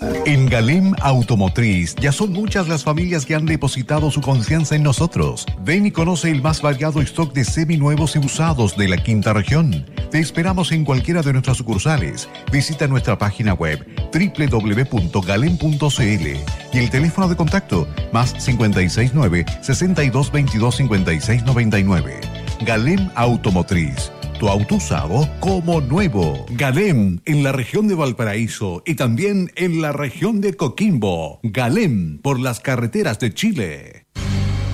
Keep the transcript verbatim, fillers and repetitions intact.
En Galem Automotriz ya son muchas las familias que han depositado su confianza en nosotros. Ven y conoce el más variado stock de seminuevos y usados de la quinta región. Te esperamos en cualquiera de nuestras sucursales. Visita nuestra página web doble u doble u doble u punto galem punto c l y el teléfono de contacto más cinco seis nueve, sesenta y dos veintidós, cincuenta y seis noventa y nueve. Galem Automotriz. Tu auto usado como nuevo. Galem en la región de Valparaíso y también en la región de Coquimbo. Galem por las carreteras de Chile.